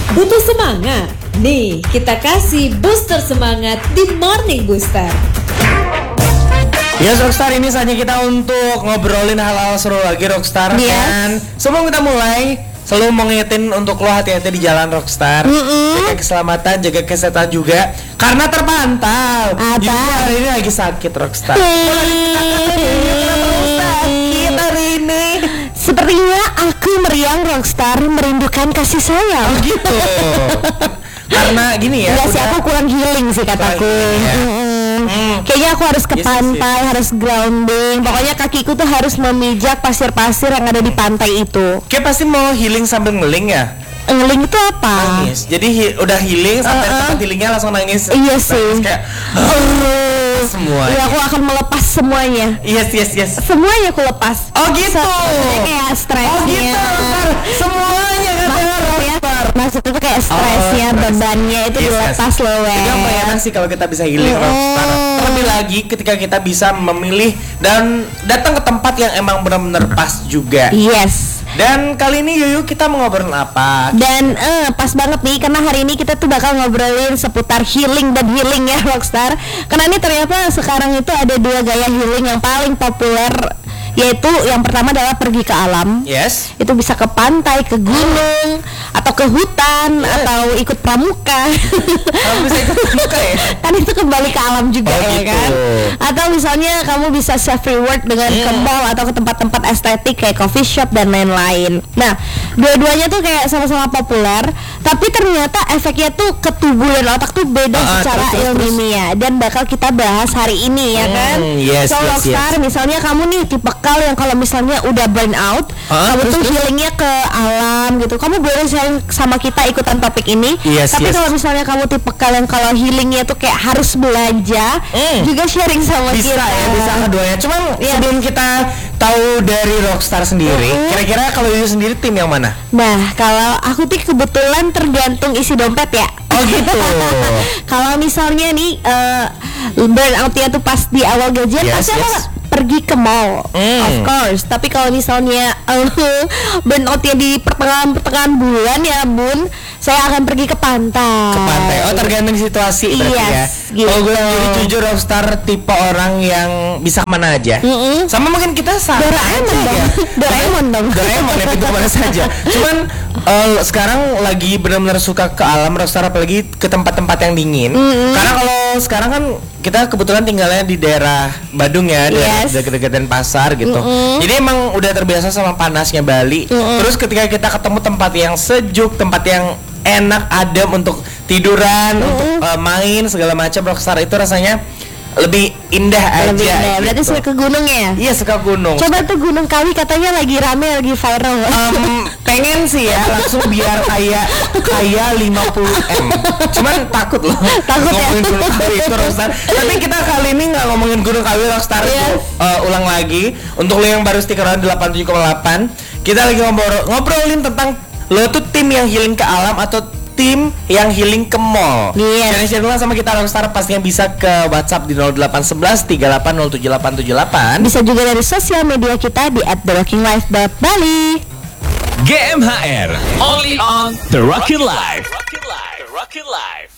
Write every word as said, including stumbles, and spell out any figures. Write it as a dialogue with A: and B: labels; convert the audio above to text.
A: Butuh semangat? Nih, kita kasih booster semangat di Morning Booster.
B: Ya Rockstar, ini saatnya kita untuk ngobrolin hal-hal seru lagi Rockstar.
A: Yes.
B: Dan sebelum kita mulai, selalu mengingetin untuk lo hati-hati di jalan Rockstar.
A: Mm-mm.
B: Jaga keselamatan, jaga kesehatan juga. Karena terpantau
A: Apa?
B: Ibu hari ini lagi sakit Rockstar.
A: Sakit
B: hari ini.
A: Sepertinya aku meriang Rockstar merindukan kasih sayang.
B: Oh gitu. Karena gini ya.
A: Enggak sih,
B: udah-
A: aku kurang healing sih kataku.
B: Kurang healing ya.
A: Mm-mm.
B: Hmm.
A: Kayaknya aku harus ke
B: Yes, yes,
A: pantai, harus grounding. Pokoknya kakiku tuh harus memijak pasir-pasir yang ada di pantai itu.
B: Kayak pasti mau healing sambil ngeling ya.
A: Ngeling itu apa?
B: Nangis. Jadi hi- udah healing sampai
A: Uh-uh.
B: tempat healingnya langsung nangis.
A: Iya
B: Nangis
A: sih.
B: kayak semua.
A: Iya, aku akan melepas semuanya.
B: Yes yes yes.
A: Semuanya aku lepas.
B: Oh gitu.
A: Maksudnya kayak stresnya.
B: Oh gitu. Ntar semuanya katanya
A: Maksudnya, maksudnya tuh kayak stresnya,
B: Oh, stres.
A: bebannya itu
B: Yes,
A: dilepas
B: yes.
A: loh, weh.
B: Itu yang paling enak sih kalau kita bisa healing
A: Mm.
B: Rockstar. Terlebih lagi ketika kita bisa memilih dan datang ke tempat yang emang benar-benar pas juga.
A: Yes.
B: Dan kali ini Yuyu kita mau ngobrolin apa?
A: Dan eh, pas banget nih karena hari ini kita tuh bakal ngobrolin seputar healing dan healing ya Rockstar. Karena ini ternyata sekarang itu ada dua gaya healing yang paling populer, yaitu yang pertama adalah pergi ke alam.
B: Yes.
A: Itu bisa ke pantai, ke gunung, atau ke hutan,
B: Yes.
A: atau ikut pramuka.
B: Kamu bisa ikut pramuka ya?
A: Kan itu kembali ke alam juga
B: Oh,
A: ya
B: gitu.
A: kan. Atau misalnya kamu bisa self reward dengan
B: Hmm.
A: ke mall atau ke tempat-tempat estetik kayak coffee shop dan lain-lain. Nah, dua-duanya tuh kayak sama-sama populer, tapi ternyata efeknya tuh ke tubuh dan otak tuh beda
B: Ah, ah,
A: secara
B: terus, terus,
A: ilmiah, dan bakal kita bahas hari ini ya
B: Hmm,
A: kan.
B: yes,
A: So
B: yes,
A: Rockstar,
B: yes.
A: misalnya kamu nih tipe kal yang kalau misalnya udah burn out,
B: Ah,
A: kamu
B: terus,
A: tuh
B: terus?
A: healingnya ke alam gitu. Kamu boleh sharing sama kita ikutan topik ini.
B: Yes,
A: Tapi
B: yes.
A: kalau misalnya kamu tipe kal yang kalau healingnya tuh kayak harus belanja,
B: Hmm.
A: juga sharing sama
B: Bisa
A: kita.
B: ya, bisa keduanya. Cuman
A: Iya.
B: sebelum kita tahu dari Rockstar sendiri,
A: Mm-mm.
B: kira-kira kalau Yuyu sendiri tim yang mana?
A: Nah, kalau aku tuh kebetulan tergantung isi dompet ya.
B: Oh gitu.
A: Kalau misalnya nih uh, burnoutnya tuh pas di awal gajian,
B: Yes,
A: pasti aku
B: yes.
A: pergi ke mall,
B: Mm.
A: of course. Tapi kalau misalnya uh, burnoutnya di pertengahan pertengahan bulan ya bun, saya akan pergi ke pantai.
B: Ke pantai. Oh, tergantung situasi berarti
A: Yes,
B: ya.
A: gitu.
B: Kalau gue sendiri jujur Rockstar tipe orang yang bisa kemana aja.
A: Mm-mm.
B: Sama mungkin kita sama
A: Doraemon
B: aja
A: dong.
B: ya.
A: Doraemon dong.
B: Doraemon ya, pintu kemana saja. Cuman eh, sekarang lagi benar-benar suka ke alam Rockstar, apalagi ke tempat-tempat yang dingin.
A: Mm-mm.
B: Karena kalau sekarang kan kita kebetulan tinggalnya di daerah Badung ya, daerah
A: Yes.
B: dekat-dekat pasar gitu.
A: Mm-mm.
B: Jadi emang udah terbiasa sama panasnya Bali.
A: Mm-mm.
B: Terus ketika kita ketemu tempat yang sejuk, tempat yang enak, adem untuk tiduran, untuk eh, main segala macam, Rockstar itu rasanya lebih indah aja.
A: Lebih indah. Berarti
B: gitu.
A: suka ke gunung ya?
B: Iya, suka gunung.
A: Coba tuh Gunung Kawi katanya lagi rame, lagi viral.
B: Em, pengen sih ya langsung biar kayak kayak lima puluh M. Cuman takut loh.
A: Takut ya?
B: ngomongin Gunung Kawi itu Rockstar. Tapi kita kali ini nggak ngomongin Gunung Kawi Rockstar.
A: Yes.
B: Eh, ulang lagi untuk lo yang baru stiker on delapan puluh tujuh koma delapan. Kita lagi ngobrol ngobrolin tentang lo tuh tim yang healing ke alam atau tim yang healing ke mall.
A: Yes.
B: Share share sama kita Rockstar, pastinya bisa ke WhatsApp di nol delapan satu satu tiga delapan nol tujuh delapan tujuh delapan.
A: Bisa juga dari sosial media kita di at the rocking life dot bali.
C: G M H R only on The Rockin' Life. The Rockin' Life.